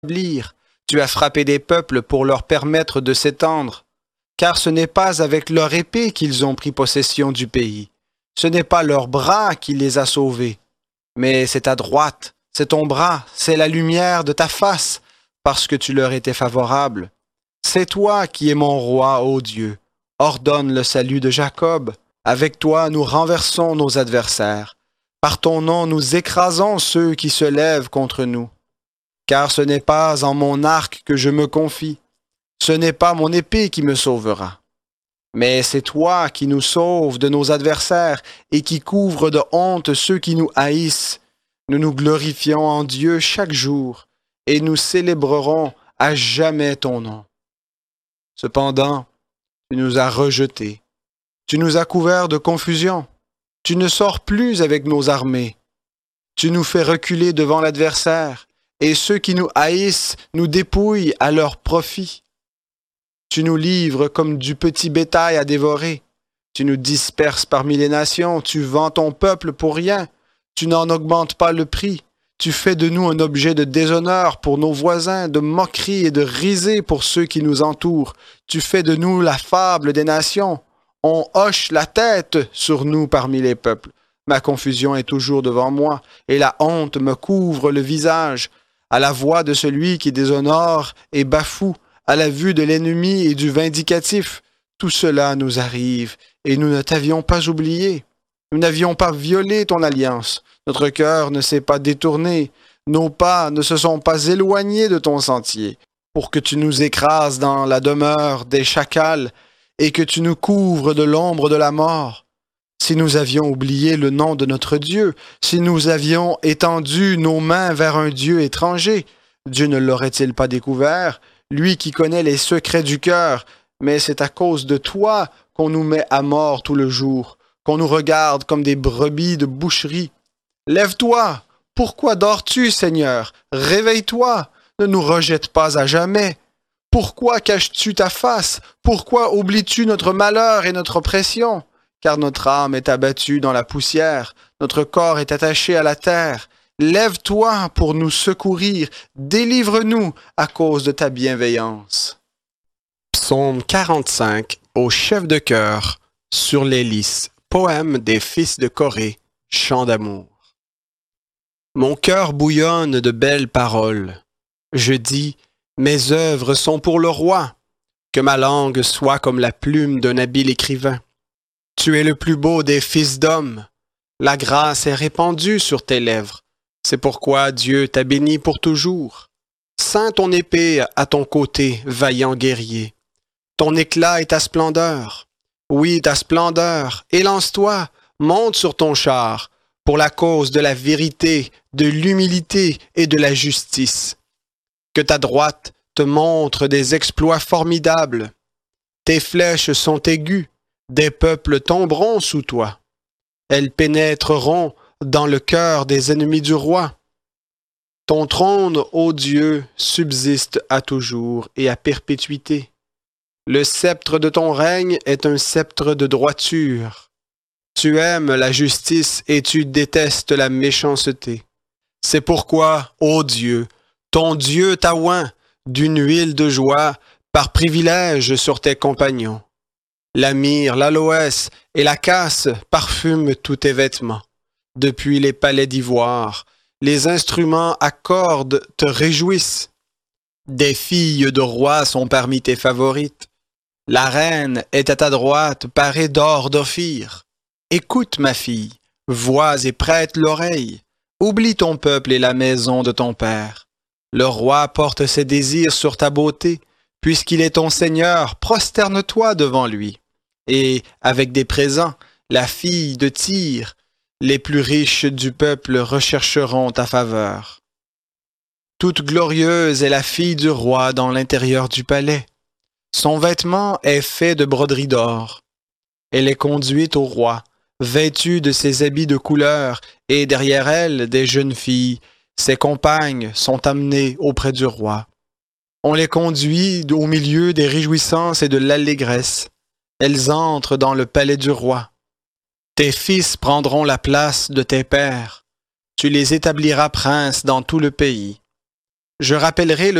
établir. Tu as frappé des peuples pour leur permettre de s'étendre. Car ce n'est pas avec leur épée qu'ils ont pris possession du pays. Ce n'est pas leur bras qui les a sauvés. Mais c'est ta droite, c'est ton bras, c'est la lumière de ta face, parce que tu leur étais favorable. C'est toi qui es mon roi, ô Dieu. Ordonne le salut de Jacob. Avec toi, nous renversons nos adversaires. Par ton nom, nous écrasons ceux qui se lèvent contre nous. Car ce n'est pas en mon arc que je me confie. Ce n'est pas mon épée qui me sauvera. Mais c'est toi qui nous sauves de nos adversaires et qui couvre de honte ceux qui nous haïssent. Nous nous glorifions en Dieu chaque jour et nous célébrerons à jamais ton nom. Cependant, tu nous as rejetés. Tu nous as couverts de confusion. Tu ne sors plus avec nos armées. Tu nous fais reculer devant l'adversaire, et ceux qui nous haïssent nous dépouillent à leur profit. Tu nous livres comme du petit bétail à dévorer. Tu nous disperses parmi les nations, tu vends ton peuple pour rien. Tu n'en augmentes pas le prix. Tu fais de nous un objet de déshonneur pour nos voisins, de moquerie et de risée pour ceux qui nous entourent. Tu fais de nous la fable des nations. On hoche la tête sur nous parmi les peuples. Ma confusion est toujours devant moi, et la honte me couvre le visage. À la voix de celui qui déshonore et bafoue, à la vue de l'ennemi et du vindicatif, tout cela nous arrive, et nous ne t'avions pas oublié. Nous n'avions pas violé ton alliance. Notre cœur ne s'est pas détourné. Nos pas ne se sont pas éloignés de ton sentier, pour que tu nous écrases dans la demeure des chacals et que tu nous couvres de l'ombre de la mort. Si nous avions oublié le nom de notre Dieu, si nous avions étendu nos mains vers un Dieu étranger, Dieu ne l'aurait-il pas découvert, lui qui connaît les secrets du cœur, mais c'est à cause de toi qu'on nous met à mort tout le jour, qu'on nous regarde comme des brebis de boucherie. Lève-toi! Pourquoi dors-tu, Seigneur? Réveille-toi! Ne nous rejette pas à jamais! Pourquoi caches-tu ta face? Pourquoi oublies-tu notre malheur et notre oppression? Car notre âme est abattue dans la poussière, notre corps est attaché à la terre. Lève-toi pour nous secourir, délivre-nous à cause de ta bienveillance. Psaume 45 au chef de chœur, sur les lys, poème des fils de Corée, chant d'amour. Mon cœur bouillonne de belles paroles. Je dis, mes œuvres sont pour le roi. Que ma langue soit comme la plume d'un habile écrivain. Tu es le plus beau des fils d'hommes. La grâce est répandue sur tes lèvres. C'est pourquoi Dieu t'a béni pour toujours. Ceins ton épée à ton côté, vaillant guerrier. Ton éclat et ta splendeur. Oui, ta splendeur. Élance-toi, monte sur ton char, pour la cause de la vérité, de l'humilité et de la justice. Que ta droite te montre des exploits formidables. Tes flèches sont aiguës, des peuples tomberont sous toi. Elles pénétreront dans le cœur des ennemis du roi. Ton trône, ô Dieu, subsiste à toujours et à perpétuité. Le sceptre de ton règne est un sceptre de droiture. Tu aimes la justice et tu détestes la méchanceté. C'est pourquoi, ô Dieu, ton Dieu t'a oint d'une huile de joie par privilège sur tes compagnons. La myrrhe, l'aloès et la casse parfument tous tes vêtements. Depuis les palais d'ivoire, les instruments à cordes te réjouissent. Des filles de rois sont parmi tes favorites. La reine est à ta droite, parée d'or d'Ophir. Écoute, ma fille, vois et prête l'oreille. Oublie ton peuple et la maison de ton père. Le roi porte ses désirs sur ta beauté. Puisqu'il est ton Seigneur, prosterne-toi devant lui. Et, avec des présents, la fille de Tyr, les plus riches du peuple rechercheront ta faveur. Toute glorieuse est la fille du roi dans l'intérieur du palais. Son vêtement est fait de broderie d'or. Elle est conduite au roi, vêtue de ses habits de couleur, et derrière elle, des jeunes filles, ses compagnes, sont amenées auprès du roi. On les conduit au milieu des réjouissances et de l'allégresse. Elles entrent dans le palais du roi. Tes fils prendront la place de tes pères. Tu les établiras princes dans tout le pays. Je rappellerai le